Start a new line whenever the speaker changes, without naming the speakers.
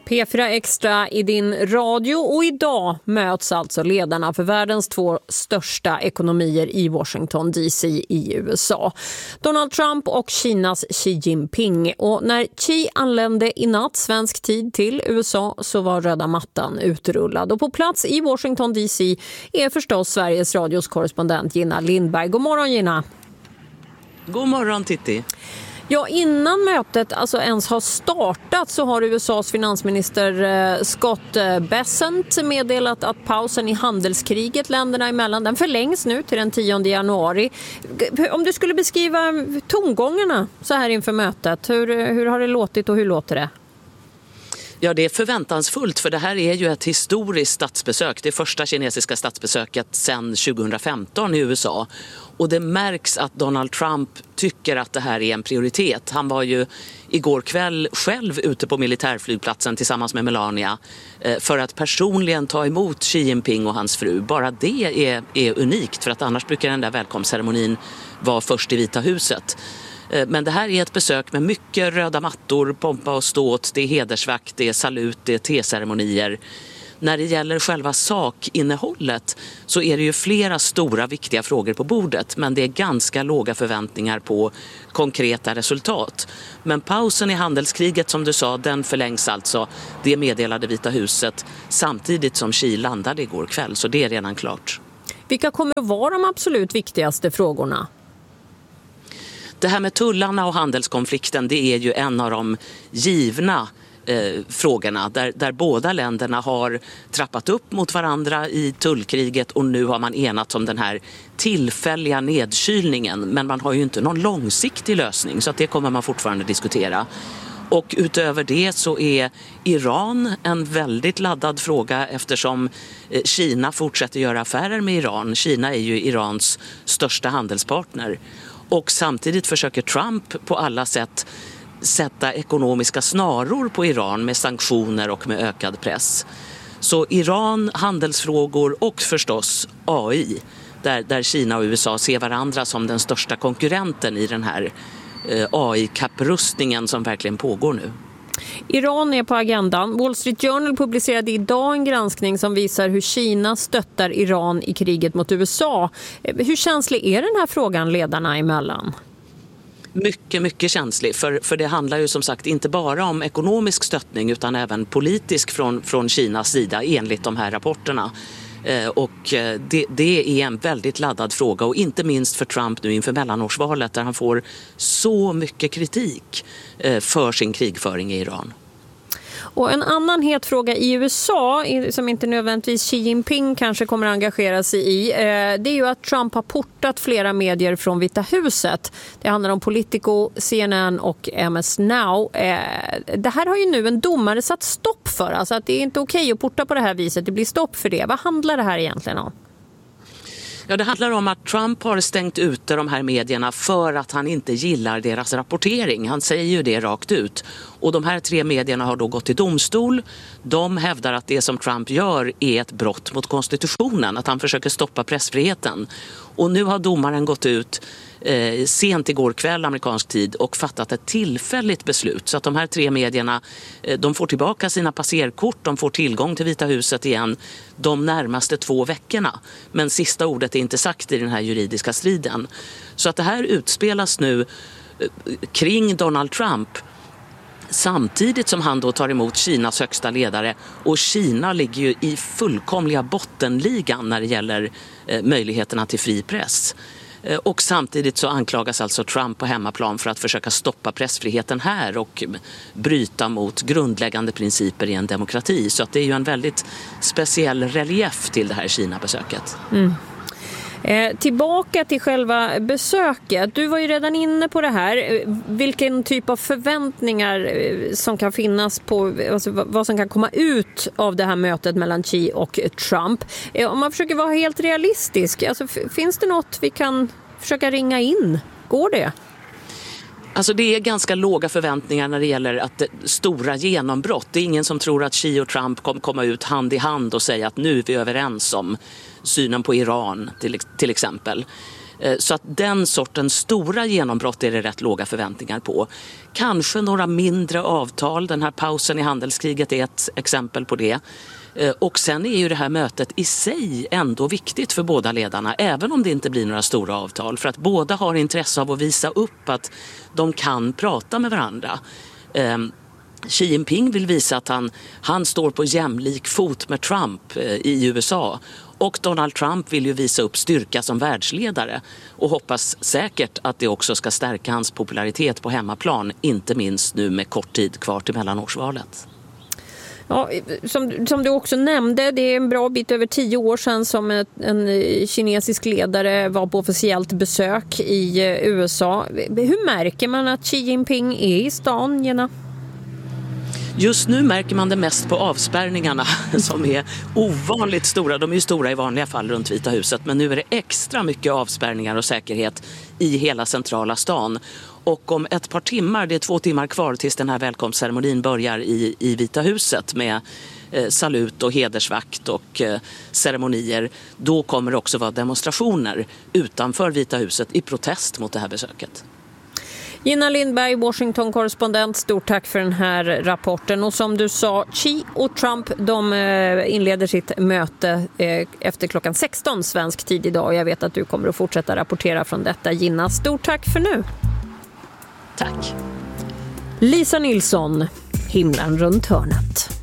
P4 Extra i din radio och idag möts alltså ledarna för världens 2 största ekonomier i Washington DC i USA. Donald Trump och Kinas Xi Jinping. Och när Xi anlände i natt svensk tid till USA så var röda mattan utrullad. Och på plats i Washington DC är förstås Sveriges radios korrespondent Gina Lindberg. God morgon Gina!
God morgon Titti!
Ja, innan mötet alltså ens har startat så har USAs finansminister Scott Bessent meddelat att pausen i handelskriget länderna emellan den förlängs nu till den 10 januari. Om du skulle beskriva tongångarna så här inför mötet, hur har det låtit och hur låter det?
Ja, det är förväntansfullt för det här är ju ett historiskt statsbesök. Det första kinesiska statsbesöket sedan 2015 i USA. Och det märks att Donald Trump tycker att det här är en prioritet. Han var ju igår kväll själv ute på militärflygplatsen tillsammans med Melania för att personligen ta emot Xi Jinping och hans fru. Bara det är unikt för att annars brukar den där välkomstceremonin vara först i Vita huset. Men det här är ett besök med mycket röda mattor, pompa och ståt, det är hedersvakt, det är salut, det är teceremonier. När det gäller själva sakinnehållet så är det ju flera stora viktiga frågor på bordet, men det är ganska låga förväntningar på konkreta resultat. Men pausen i handelskriget som du sa, den förlängs alltså. Det meddelade Vita huset samtidigt som Xi landade igår kväll, så det är redan klart.
Vilka kommer att vara de absolut viktigaste frågorna?
Det här med tullarna och handelskonflikten, det är ju en av de givna frågorna där båda länderna har trappat upp mot varandra i tullkriget och nu har man enats om den här tillfälliga nedkylningen, men man har ju inte någon långsiktig lösning så att det kommer man fortfarande diskutera. Och utöver det så är Iran en väldigt laddad fråga eftersom Kina fortsätter göra affärer med Iran. Kina är ju Irans största handelspartner. Och samtidigt försöker Trump på alla sätt sätta ekonomiska snaror på Iran med sanktioner och med ökad press. Så Iran, handelsfrågor och förstås AI, där Kina och USA ser varandra som den största konkurrenten i den här AI-kapprustningen som verkligen pågår nu.
Iran är på agendan. Wall Street Journal publicerade idag en granskning som visar hur Kina stöttar Iran i kriget mot USA. Hur känslig är den här frågan ledarna emellan?
Mycket, mycket känslig. För det handlar ju som sagt inte bara om ekonomisk stöttning utan även politisk från Kinas sida enligt de här rapporterna. Och det är en väldigt laddad fråga och inte minst för Trump nu inför mellanårsvalet där han får så mycket kritik för sin krigföring i Iran.
Och en annan het fråga i USA som inte nödvändigtvis Xi Jinping kanske kommer att engagera sig i det är ju att Trump har portat flera medier från Vita huset. Det handlar om Politico, CNN och MS Now. Det här har ju nu en domare satt stopp för. Alltså att det är inte okej att porta på det här viset. Det blir stopp för det. Vad handlar det här egentligen om?
Ja, det handlar om att Trump har stängt ute de här medierna för att han inte gillar deras rapportering. Han säger ju det rakt ut. Och de här 3 medierna har då gått till domstol. De hävdar att det som Trump gör är ett brott mot konstitutionen. Att han försöker stoppa pressfriheten. Och nu har domaren gått ut sent igår kväll amerikansk tid och fattat ett tillfälligt beslut. Så att de här 3 medierna de får tillbaka sina passerkort. De får tillgång till Vita huset igen de närmaste 2 veckorna. Men sista ordet är inte sagt i den här juridiska striden. Så att det här utspelas nu kring Donald Trump samtidigt som han då tar emot Kinas högsta ledare och Kina ligger ju i fullkomliga bottenligan när det gäller möjligheterna till fri press. Och samtidigt så anklagas alltså Trump på hemmaplan för att försöka stoppa pressfriheten här och bryta mot grundläggande principer i en demokrati. Så att det är ju en väldigt speciell relief till det här Kina-besöket. Mm.
Tillbaka till själva besöket. Du var ju redan inne på det här. Vilken typ av förväntningar som kan finnas på alltså vad som kan komma ut av det här mötet mellan Xi och Trump. Om man försöker vara helt realistisk, alltså, finns det något vi kan försöka ringa in? Går det?
Alltså det är ganska låga förväntningar när det gäller att stora genombrott. Det är ingen som tror att Xi och Trump kommer komma ut hand i hand och säga att nu är vi överens om synen på Iran till exempel. Så att den sortens stora genombrott är det rätt låga förväntningar på. Kanske några mindre avtal, den här pausen i handelskriget är ett exempel på det. Och sen är ju det här mötet i sig ändå viktigt för båda ledarna, även om det inte blir några stora avtal, för att båda har intresse av att visa upp att de kan prata med varandra. Xi Jinping vill visa att han står på jämlik fot med Trump i USA. Och Donald Trump vill ju visa upp styrka som världsledare och hoppas säkert att det också ska stärka hans popularitet på hemmaplan, inte minst nu med kort tid kvar till mellanårsvalet.
Ja, som du också nämnde, det är en bra bit över 10 år sedan som en kinesisk ledare var på officiellt besök i USA. Hur märker man att Xi Jinping är i stan, Gina?
Just nu märker man det mest på avspärrningarna som är ovanligt stora. De är ju stora i vanliga fall runt Vita huset, men nu är det extra mycket avspärrningar och säkerhet i hela centrala stan. Och om ett par timmar, det är 2 timmar kvar tills den här välkomstceremonin börjar i Vita huset med salut och hedersvakt och ceremonier, då kommer det också vara demonstrationer utanför Vita huset i protest mot det här besöket.
Gina Lindberg, Washington-korrespondent, stort tack för den här rapporten. Och som du sa, Xi och Trump, de inleder sitt möte efter klockan 16 svensk tid idag. Och jag vet att du kommer att fortsätta rapportera från detta, Gina. Stort tack för nu.
Tack.
Lisa Nilsson, Himlen runt hörnet.